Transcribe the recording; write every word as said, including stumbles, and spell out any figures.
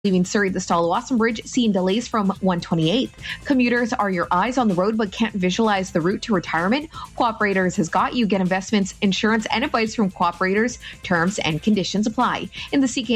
Leaving Surrey, the Stallawasam Bridge, seeing delays from one twenty-eighth. Commuters are your eyes on the road but can't visualize the route to retirement? Cooperators has got you. Get investments, insurance, and advice from Cooperators. Terms and conditions apply. In the C K